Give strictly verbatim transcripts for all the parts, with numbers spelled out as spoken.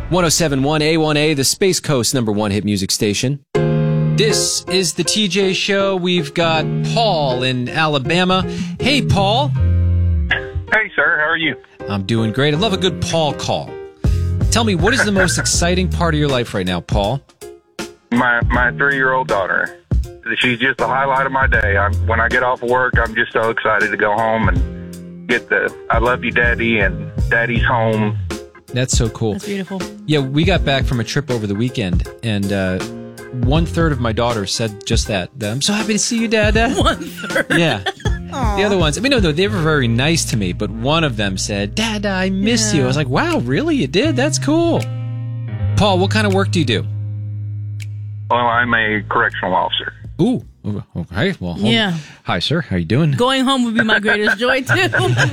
one oh seven point one A one A, the Space Coast number one hit music station. This is the T J Show. We've got Paul in Alabama. Hey, Paul. Hey, sir. How are you? I'm doing great. I love a good Paul call. Tell me, what is the most exciting part of your life right now, Paul? My my three-year-old daughter. She's just the highlight of my day. I'm, when I get off of work, I'm just so excited to go home and get the I love you, Daddy, and Daddy's home. That's so cool. That's beautiful. Yeah, we got back from a trip over the weekend, and uh, one third of my daughters said just that. I'm so happy to see you, Dada. One third. Yeah. Aww. The other ones, I mean, no, no, they were very nice to me, but one of them said, Dada, I miss yeah. you. I was like, wow, really? You did? That's cool. Paul, what kind of work do you do? Well, I'm a correctional officer. Ooh, okay. Well, home. Yeah. Hi, sir. How you doing? Going home would be my greatest joy, too.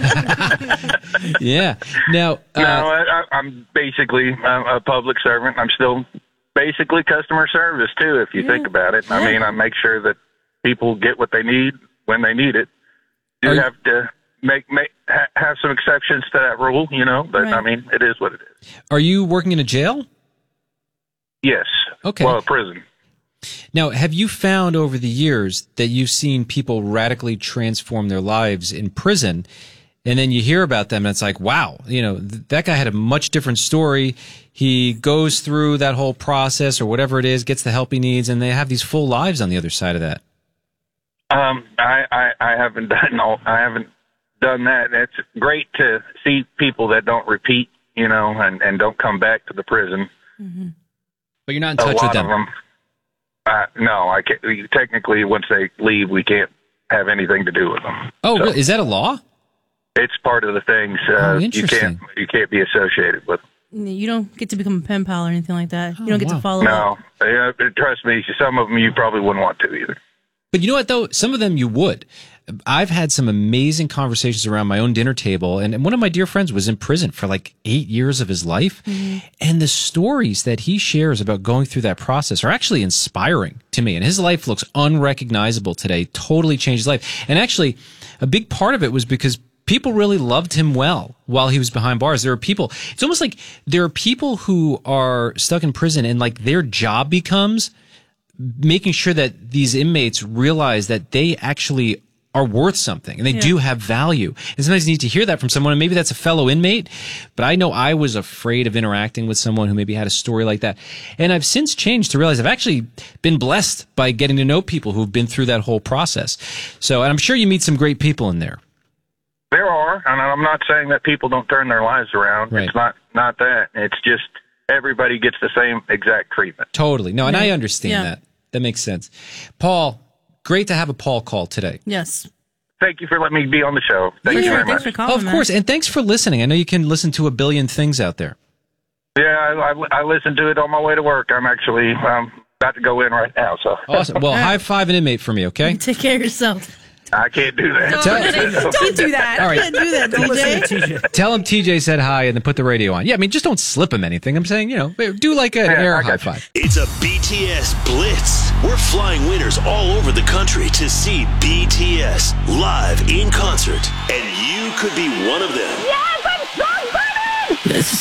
Yeah. Now, uh, no, I, I'm basically a public servant. I'm still basically customer service, too, if you yeah. think about it. I mean, I make sure that people get what they need when they need it. You you, have to make, make ha, have some exceptions to that rule, you know, but, right. I mean, it is what it is. Are you working in a jail? Yes. Okay. Well, a prison. Now, have you found over the years that you've seen people radically transform their lives in prison, and then you hear about them and it's like, wow, you know, th- that guy had a much different story. He goes through that whole process or whatever it is, gets the help he needs, and they have these full lives on the other side of that. Um, I, I, I haven't done all, I haven't done that. It's great to see people that don't repeat, you know, and, and don't come back to the prison. Mm-hmm. But you're not in touch with them. A lot of them. Uh, no, I can't. Technically, once they leave, we can't have anything to do with them. Oh, so, really? Is that a law? It's part of the things. Uh, oh, you can't. You can't be associated with them. You don't get to become a pen pal or anything like that. Oh, you don't get wow. to follow no, up. No, uh, trust me. Some of them you probably wouldn't want to either. But you know what, though? Some of them you would. I've had some amazing conversations around my own dinner table, and one of my dear friends was in prison for like eight years of his life. Mm-hmm. And the stories that he shares about going through that process are actually inspiring to me. And his life looks unrecognizable today, totally changed his life. And actually, a big part of it was because people really loved him well while he was behind bars. There are people, it's almost like there are people who are stuck in prison and like their job becomes making sure that these inmates realize that they actually are worth something and they yeah. do have value. And sometimes you need to hear that from someone, and maybe that's a fellow inmate. But I know I was afraid of interacting with someone who maybe had a story like that. And I've since changed to realize I've actually been blessed by getting to know people who've been through that whole process. So, and I'm sure you meet some great people in there. There are, and I'm not saying that people don't turn their lives around. Right. It's not, not that. It's just everybody gets the same exact treatment. Totally. No, and I understand yeah. that. That makes sense. Paul, great to have a Paul call today. Yes. Thank you for letting me be on the show. Thank yeah, you very thanks much. For calling, of course, man. And thanks for listening. I know you can listen to a billion things out there. Yeah, I, I, I listen to it on my way to work. I'm actually um, about to go in right now. So awesome. Well, high five an inmate for me, okay? Take care of yourself. I can't do that. Don't, don't, don't do that. All right. Can't do that, don't listen to T J. Tell him T J said hi and then put the radio on. Yeah, I mean, just don't slip him anything. I'm saying, you know, do like an yeah, air high five. It's a B T S Blitz. We're flying winners all over the country to see B T S live in concert, and you could be one of them. Yes, I'm so excited! This